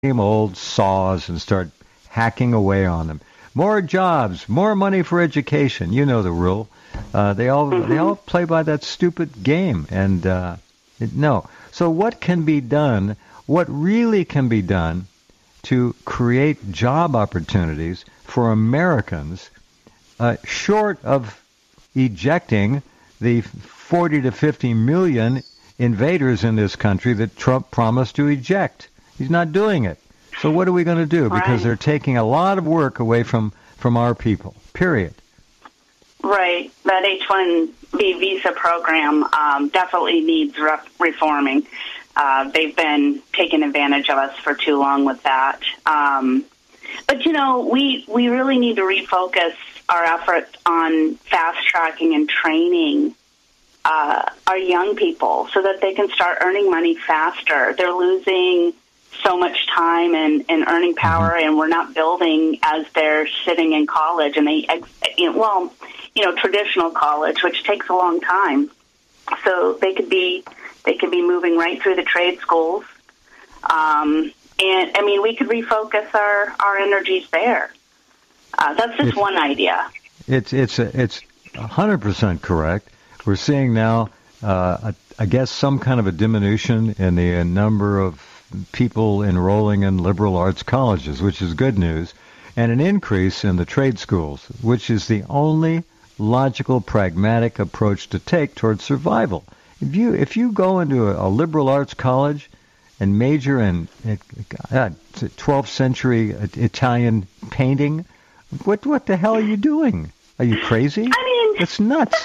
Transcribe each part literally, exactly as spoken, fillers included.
same old saws and start hacking away on them. More jobs, more money for education. You know the rule. Uh, they all Mm-hmm. they all play by that stupid game. And uh, it, no. So what can be done? What really can be done to create job opportunities for Americans, uh, short of ejecting the forty to fifty million invaders in this country that Trump promised to eject? He's not doing it. So what are we going to do? Because Right. they're taking a lot of work away from, from our people, period. Right. That H one B visa program um, definitely needs re- reforming. Uh, they've been taking advantage of us for too long with that. Um, but, you know, we, we really need to refocus our efforts on fast-tracking and training uh, our young people so that they can start earning money faster. They're losing so much time and, and earning power, mm-hmm. and we're not building as they're sitting in college. And they, you know, well, you know, traditional college, which takes a long time. So they could be they could be moving right through the trade schools. Um, and, I mean, we could refocus our, our energies there. Uh, that's just it's, one idea. It's it's it's one hundred percent correct. We're seeing now, uh, I guess, some kind of a diminution in the number of people enrolling in liberal arts colleges, which is good news, and an increase in the trade schools, which is the only logical, pragmatic approach to take towards survival. If you if you go into a, a liberal arts college and major in uh, twelfth century Italian painting, what what the hell are you doing? Are you crazy? I mean, it's nuts.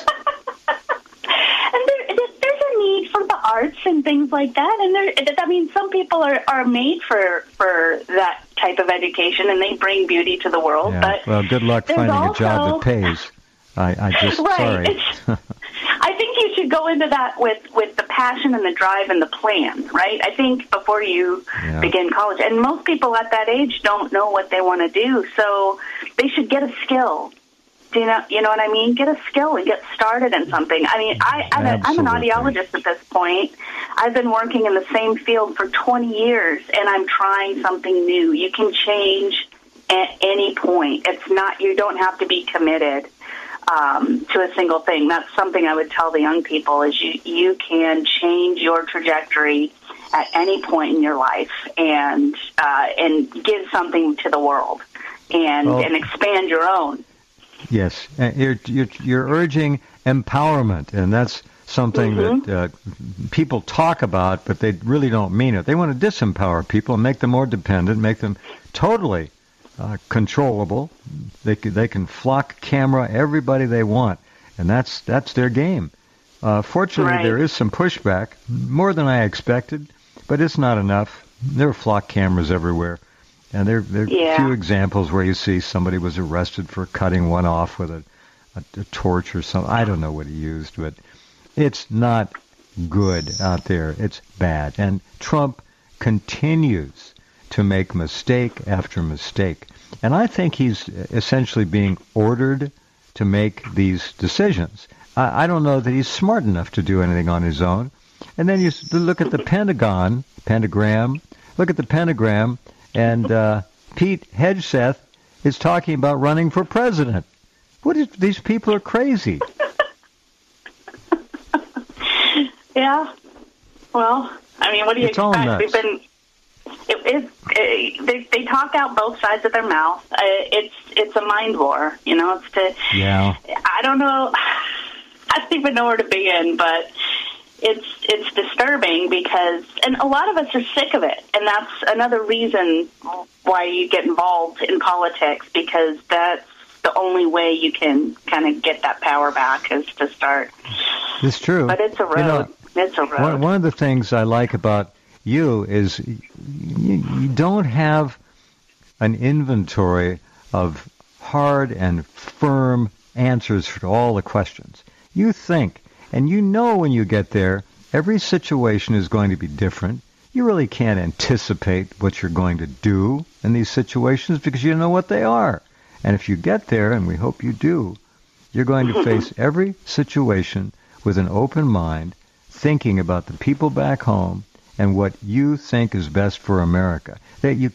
And there, there's a need for the arts and things like that. And there, I mean, some people are, are made for for that type of education, and they bring beauty to the world. Yeah. But well, good luck finding also, a job that pays. I, I just right, sorry. It's, I think you should go into that with, with the passion and the drive and the plan, right? I think before you yeah. begin college. And most people at that age don't know what they want to do, so they should get a skill. Do you know, you know what I mean? Get a skill and get started in something. I mean, I, I'm, a, I'm an audiologist at this point. I've been working in the same field for twenty years, and I'm trying something new. You can change at any point. It's not, you don't have to be committed um, to a single thing. That's something I would tell the young people is you, you can change your trajectory at any point in your life and, uh, and give something to the world and, well, and expand your own. Yes, you're, you're, you're urging empowerment, and that's something mm-hmm. that uh, people talk about, but they really don't mean it. They want to disempower people and make them more dependent, make them totally uh, controllable. They can, they can flock camera everybody they want, and that's that's their game. Uh, fortunately, right. there is some pushback, more than I expected, but it's not enough. There are flock cameras everywhere. And there, there are yeah. a few examples where you see somebody was arrested for cutting one off with a, a, a torch or something. I don't know what he used, but it's not good out there. It's bad. And Trump continues to make mistake after mistake. And I think he's essentially being ordered to make these decisions. I, I don't know that he's smart enough to do anything on his own. And then you look at the Pentagon, pentagram, look at the pentagram, and uh, Pete Hegseth is talking about running for president. What is, these people are crazy. Yeah. Well, I mean, what do you it's expect? We've been. It, it, it, they, they talk out both sides of their mouth. Uh, it's it's a mind war, you know. It's to. Yeah. I don't know. I don't even know where to begin, but. It's it's disturbing because, and a lot of us are sick of it, and that's another reason why you get involved in politics, because that's the only way you can kind of get that power back is to start. It's true. But it's a road. You know, it's a road. One, one of the things I like about you is you, you don't have an inventory of hard and firm answers for all the questions. You think. And you know when you get there, every situation is going to be different. You really can't anticipate what you're going to do in these situations because you don't know what they are. And if you get there, and we hope you do, you're going to face every situation with an open mind, thinking about the people back home and what you think is best for America. That you